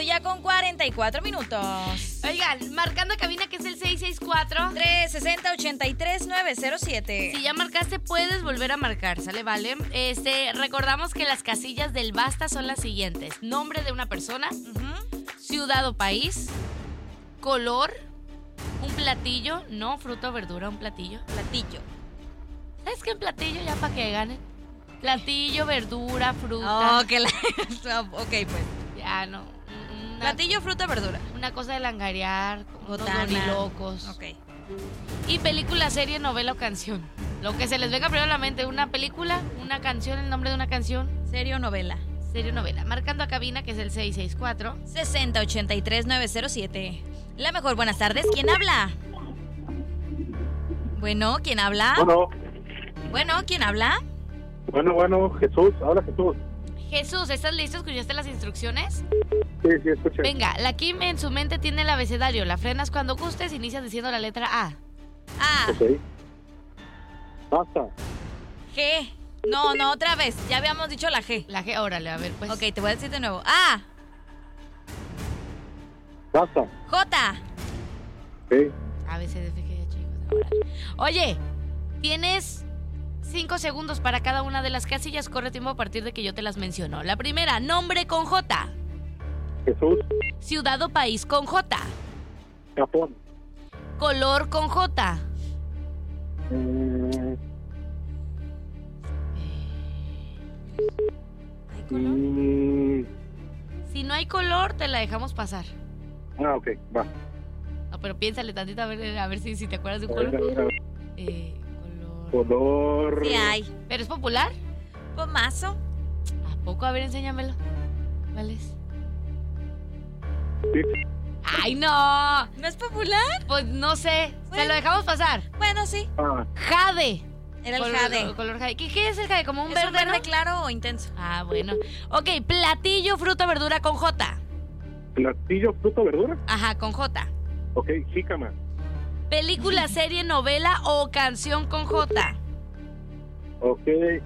ya con 44 minutos. Oigan, marcando cabina que es el 664 360-83-907. Si ya marcaste, puedes volver a marcar, ¿sale? Vale. Recordamos que las casillas del Basta son las siguientes: nombre de una persona, ciudad o país, color, un platillo, no fruta o verdura, un platillo. Platillo. ¿Sabes qué? Un platillo ya para que ganen. Platillo, verdura, fruta. Ok, pues. Ya no. Platillo, fruta, verdura. Una cosa de langarear, unos Botana. dorilocos. Ok. Y película, serie, novela o canción. Lo que se les venga primero a la mente: una película, una canción, el nombre de una canción. Serie o novela. Serie o novela. Marcando a cabina que es el 664 60-83-907. La mejor, buenas tardes. ¿Quién habla? Bueno, ¿quién habla? Bueno, ¿quién habla? Bueno, Jesús, habla Jesús. Jesús, ¿estás listo? ¿Escuchaste las instrucciones? Sí, escuché. Venga, la Kim en su mente tiene el abecedario. La frenas cuando gustes, inicias diciendo la letra A. A. Ok. Basta. G. No, otra vez. Ya habíamos dicho la G. La G, órale, a ver, pues. Ok, te voy a decir de nuevo. A. Basta. J. Ok. A, B, C, D, F, G, H, I, J, órale. Oye, tienes 5 segundos para cada una de las casillas. Corre tiempo a partir de que yo te las menciono. La primera, nombre con J. Jesús. Ciudad o país con J. Japón. Color con J. ¿Hay color? Si no hay color, te la dejamos pasar. Ok, va. No, pero piénsale tantito a ver si te acuerdas de un A ver. color. Color. Sí hay. ¿Pero es popular? Pomazo. ¿A poco? A ver, enséñamelo. ¿Cuál es? Sí. ¡Ay, no! ¿No es popular? Pues no sé. Bueno. ¿Se lo dejamos pasar? Bueno, sí. Jade. Era el jade. Color jade. ¿Qué es el jade? ¿Como un ¿Es verde, un verde no? claro o intenso? Ah, bueno. Ok, platillo, fruta, verdura con J. Platillo, fruta, verdura. Ajá, con J. Ok, jícama. Película, serie, novela o canción con J. Ok,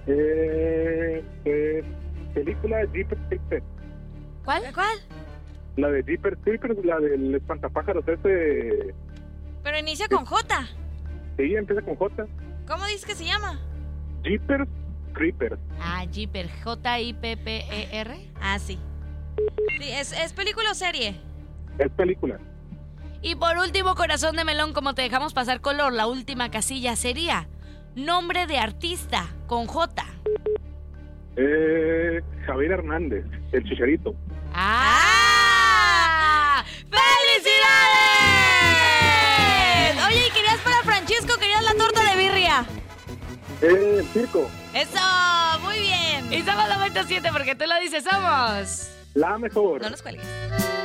película Jeepers Creepers. ¿Cuál? La de Jeepers Creepers, la del espantapájaros ese. Pero inicia con J. Sí, empieza con J. ¿Cómo dices que se llama? Jeepers Creepers. Ah, Jeeper. J-I-P-P-E-R. Ah, sí. Sí, ¿es película o serie? Es película. Y por último, corazón de melón, como te dejamos pasar color, la última casilla sería nombre de artista con J. Javier Hernández, el Chicharito. ¡Ah! ¡Felicidades! Oye, ¿y querías para Francisco? ¿Querías la torta de birria? El circo. ¡Eso! ¡Muy bien! Y somos 97 porque tú lo dices, somos La mejor. No nos cuelgues.